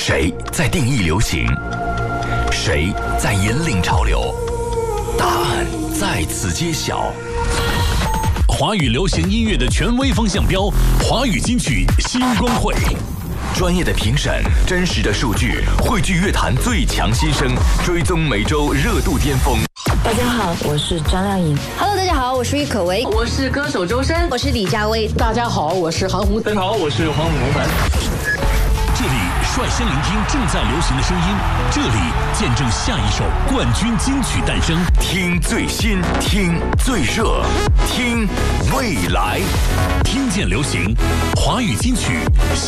谁在定义流行？谁在引领潮流？答案在此揭晓。 华语流行音乐的权威风向标，华语金曲星光会。 专业的评审，真实的数据，汇聚乐坛最强新声，追踪每周热度巅峰。 大家好，我是张靓颖。 Hello， 大家好，我是郁可唯， 我是歌手周深， 我是李佳薇。 大家好，我是韩红。 大家好，我是黄祖萌。 这里率先聆听正在流行的声音，这里见证下一首冠军金曲诞生。 听最新，听最热，听未来， 听见流行，华语金曲。